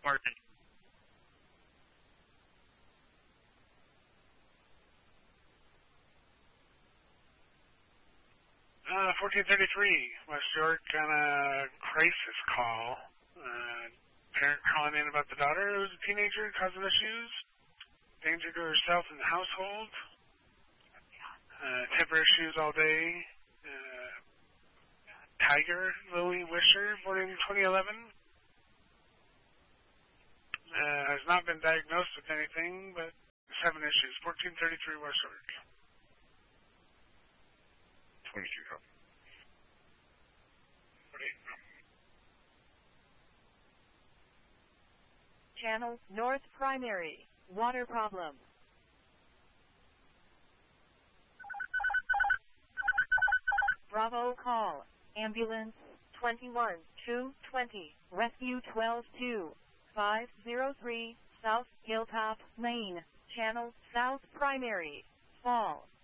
Department. 1433, West York on a crisis call. Parent calling in about the daughter who's a teenager causing issues. Danger to herself and the household. Temper issues all day. Tiger, Lily Wisher, born in 2011. Has not been diagnosed with anything, but 7 issues. 1433 West York. 22 copy. Channel North Primary. Water problem. Bravo call. Ambulance 21-220. Rescue 12-2-503 South Hilltop Lane. Channel South Primary. Fall.